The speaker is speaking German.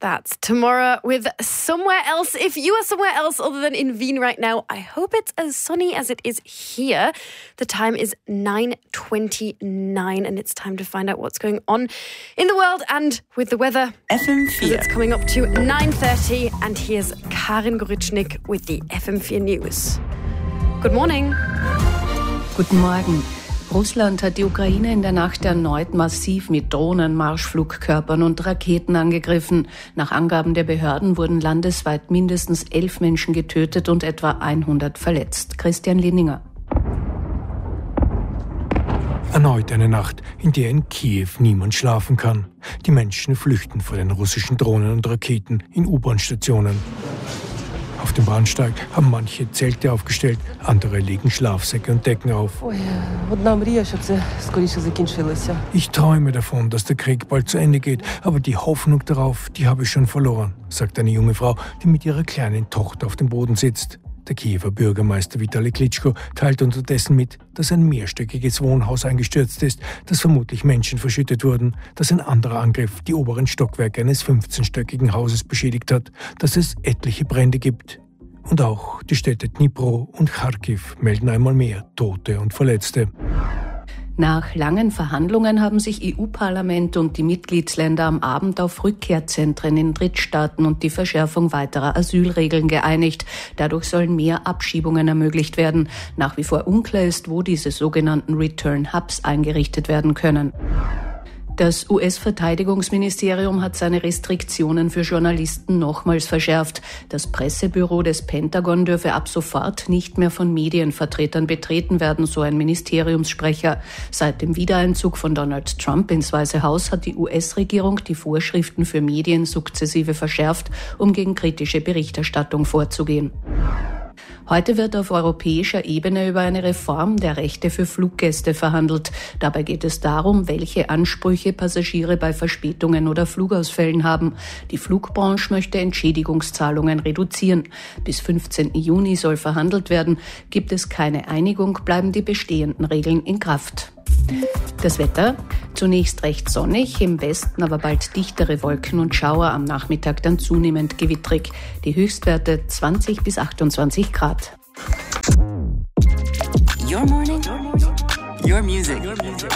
That's Tomorrow with Somewhere Else. If you are somewhere else other than in Wien right now, I hope it's as sunny as it is here. The time is 9:29 and it's time to find out what's going on in the world and with the weather. FM4. It's coming up to 9:30 and here's Karin Goritschnik with the FM4 News. Good morning. Guten Morgen. Russland hat die Ukraine in der Nacht erneut massiv mit Drohnen, Marschflugkörpern und Raketen angegriffen. Nach Angaben der Behörden wurden landesweit mindestens 11 Menschen getötet und etwa 100 verletzt. Christian Linninger. Erneut eine Nacht, in der in Kiew niemand schlafen kann. Die Menschen flüchten vor den russischen Drohnen und Raketen in U-Bahn-Stationen. Auf dem Bahnsteig haben manche Zelte aufgestellt, andere legen Schlafsäcke und Decken auf. Ich träume davon, dass der Krieg bald zu Ende geht, aber die Hoffnung darauf, die habe ich schon verloren, sagt eine junge Frau, die mit ihrer kleinen Tochter auf dem Boden sitzt. Der Kiewer Bürgermeister Vitali Klitschko teilt unterdessen mit, dass ein mehrstöckiges Wohnhaus eingestürzt ist, dass vermutlich Menschen verschüttet wurden, dass ein anderer Angriff die oberen Stockwerke eines 15-stöckigen Hauses beschädigt hat, dass es etliche Brände gibt. Und auch die Städte Dnipro und Kharkiv melden einmal mehr Tote und Verletzte. Nach langen Verhandlungen haben sich EU-Parlament und die Mitgliedsländer am Abend auf Rückkehrzentren in Drittstaaten und die Verschärfung weiterer Asylregeln geeinigt. Dadurch sollen mehr Abschiebungen ermöglicht werden. Nach wie vor unklar ist, wo diese sogenannten Return Hubs eingerichtet werden können. Das US-Verteidigungsministerium hat seine Restriktionen für Journalisten nochmals verschärft. Das Pressebüro des Pentagon dürfe ab sofort nicht mehr von Medienvertretern betreten werden, so ein Ministeriumssprecher. Seit dem Wiedereinzug von Donald Trump ins Weiße Haus hat die US-Regierung die Vorschriften für Medien sukzessive verschärft, um gegen kritische Berichterstattung vorzugehen. Heute wird auf europäischer Ebene über eine Reform der Rechte für Fluggäste verhandelt. Dabei geht es darum, welche Ansprüche Passagiere bei Verspätungen oder Flugausfällen haben. Die Flugbranche möchte Entschädigungszahlungen reduzieren. Bis 15. Juni soll verhandelt werden. Gibt es keine Einigung, bleiben die bestehenden Regeln in Kraft. Das Wetter, zunächst recht sonnig, im Westen aber bald dichtere Wolken und Schauer, am Nachmittag dann zunehmend gewittrig. Die Höchstwerte 20 bis 28 Grad. Your morning, your music.